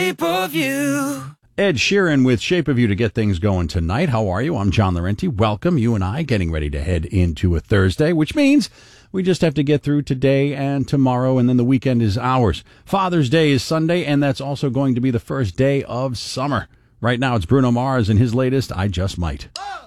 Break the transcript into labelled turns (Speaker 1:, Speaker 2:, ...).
Speaker 1: Shape of You.
Speaker 2: Ed Sheeran with Shape of You to get things going tonight. How are you? I'm John Laurenti. Welcome, you and I, getting ready to head into a Thursday, which means we just have to get through today and tomorrow, and then the weekend is ours. Father's Day is Sunday, and that's also going to be the first day of summer. Right now, it's Bruno Mars and his latest, I Just Might.
Speaker 1: Oh!